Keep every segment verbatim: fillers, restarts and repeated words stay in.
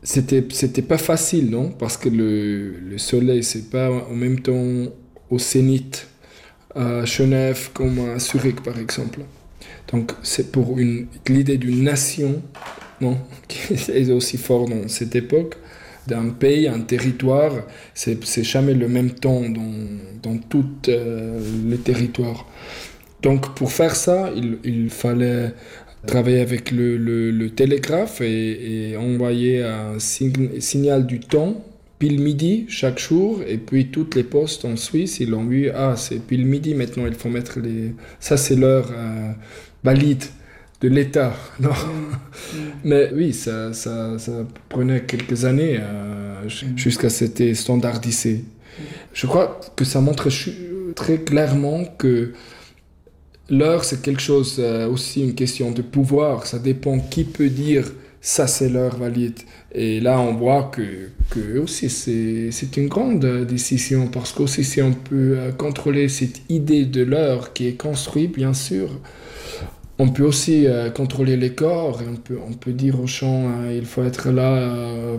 c'était, c'était pas facile, non? Parce que le, le soleil, c'est pas en même temps au Zénith à Genève comme à Zurich, par exemple. Donc, c'est pour une, l'idée d'une nation, non, qui est aussi fort dans cette époque, d'un pays, un territoire, c'est, c'est jamais le même temps dans, dans tous euh, les territoires. Donc, pour faire ça, il, il fallait travailler avec le, le, le télégraphe et, et envoyer un sign, signal du temps, pile midi, chaque jour, et puis toutes les postes en Suisse, ils ont vu, ah, c'est pile midi, maintenant il faut mettre les... Ça, c'est l'heure euh, valide de l'État, non? Mm. Mais oui, ça, ça, ça prenait quelques années euh, mm. jusqu'à ce que c'était standardisé. Mm. Je crois que ça montre très clairement que l'heure, c'est quelque chose, euh, aussi une question de pouvoir. Ça dépend qui peut dire ça, c'est l'heure valide. Et là, on voit que, que aussi, c'est, c'est une grande décision parce qu'aussi, si on peut contrôler cette idée de l'heure qui est construite, bien sûr, on peut aussi euh, contrôler les corps. Et on, peut, on peut dire aux gens, euh, il faut être là euh,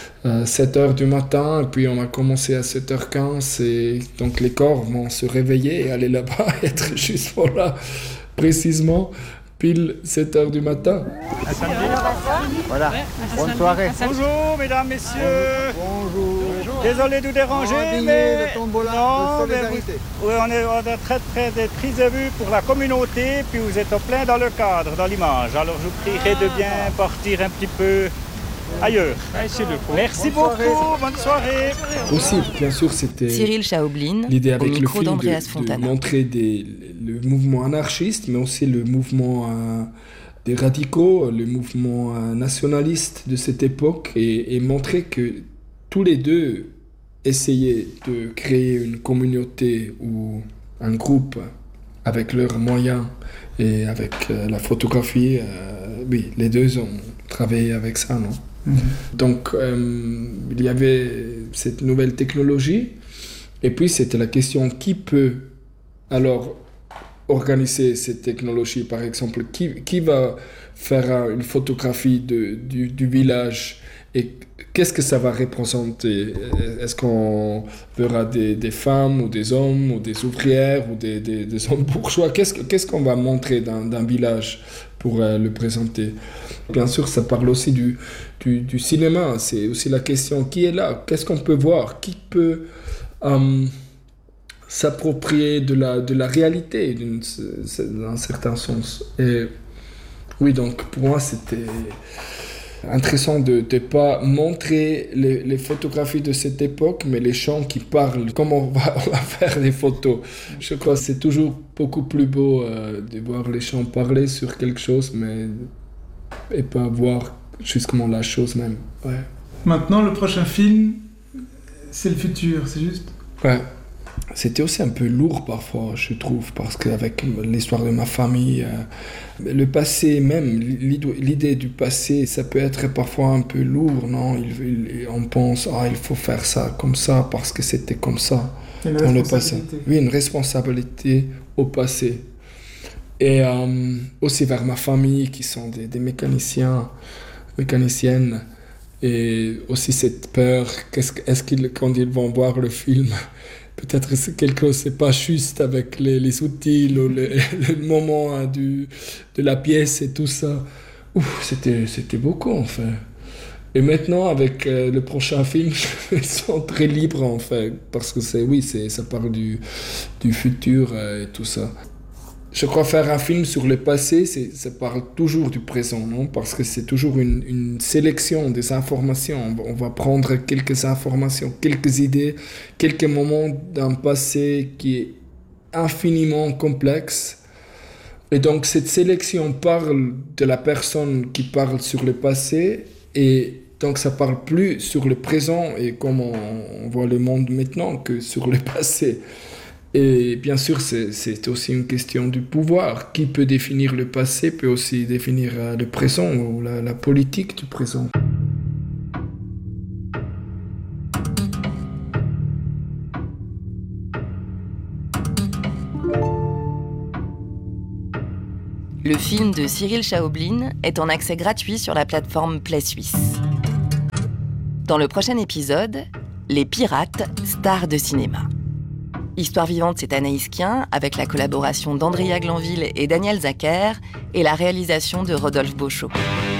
à sept heures du matin, et puis on va commencer à sept heures quinze. Et donc les corps vont se réveiller et aller là-bas et être juste voilà, précisément pile sept heures du matin. À samedi. Voilà. Ouais, bonne soirée. Bonjour, mesdames, messieurs. Bonjour. Bonjour. Désolé de vous déranger, oh, mais... de tombola, non, de solidarité. Vous... Oui, on est, on est très près d'être prise de vue pour la communauté, puis vous êtes au plein dans le cadre, dans l'image. Alors je vous prierai de bien partir un petit peu ailleurs. Merci bonne beaucoup, soirée. bonne soirée. Aussi, bien sûr, c'était Cyril Chaoblin, l'idée avec au micro le film d'Andreas de, Fontana. de montrer des, le mouvement anarchiste, mais aussi le mouvement euh, des radicaux, le mouvement euh, nationaliste de cette époque, et, et montrer que tous les deux essayaient de créer une communauté ou un groupe avec leurs moyens et avec euh, la photographie. Euh, oui, les deux ont travaillé avec ça, non? Mm-hmm. Donc, euh, il y avait cette nouvelle technologie, et puis c'était la question qui peut alors organiser cette technologie, par exemple, qui, qui va faire une photographie de, du, du village et qu'est-ce que ça va représenter? Est-ce qu'on verra des, des femmes ou des hommes ou des ouvrières ou des, des, des hommes bourgeois? Qu'est-ce, qu'est-ce qu'on va montrer d'un, d'un village pour euh, le présenter? Bien sûr, ça parle aussi du, du, du cinéma. C'est aussi la question qui est là? Qu'est-ce qu'on peut voir? Qui peut euh, s'approprier de la, de la réalité d'un certain sens? Et oui, donc pour moi, c'était intéressant de ne pas montrer les, les photographies de cette époque, mais les gens qui parlent, comment on va, on va faire des photos. Je crois que c'est toujours beaucoup plus beau euh, de voir les gens parler sur quelque chose, mais et pas voir justement la chose même. Ouais. Maintenant, le prochain film, c'est le futur, c'est juste? Ouais. C'était aussi un peu lourd parfois, je trouve, parce qu'avec l'histoire de ma famille, euh, le passé même, l'idée du passé, ça peut être parfois un peu lourd, non? il, il, On pense, ah, il faut faire ça comme ça, parce que c'était comme ça dans le passé. Oui, une responsabilité au passé. Et euh, aussi vers ma famille, qui sont des, des mécaniciens, mécaniciennes, et aussi cette peur, qu'est-ce, est-ce qu'ils, quand ils vont voir le film, peut-être que quelque chose n'est pas juste avec les, les outils ou le, le moment hein, du, de la pièce et tout ça. Ouf, c'était, c'était beaucoup en fait. Et maintenant, avec euh, le prochain film, je me sens très libre en fait. Parce que c'est, oui, c'est, ça parle du, du futur euh, et tout ça. Je crois faire un film sur le passé, c'est, ça parle toujours du présent, non? Parce que c'est toujours une, une sélection des informations. On va prendre quelques informations, quelques idées, quelques moments d'un passé qui est infiniment complexe. Et donc cette sélection parle de la personne qui parle sur le passé, et donc ça parle plus sur le présent et comment on voit le monde maintenant que sur le passé. Et bien sûr, c'est, c'est aussi une question du pouvoir. Qui peut définir le passé peut aussi définir le présent ou la, la politique du présent. Le film de Cyril Chaoblin est en accès gratuit sur la plateforme Play Suisse. Dans le prochain épisode, les pirates, stars de cinéma. Histoire vivante, c'est Anaïs Kien, avec la collaboration d'Andrea Glanville et Daniel Zacher, et la réalisation de Rodolphe Beauchot.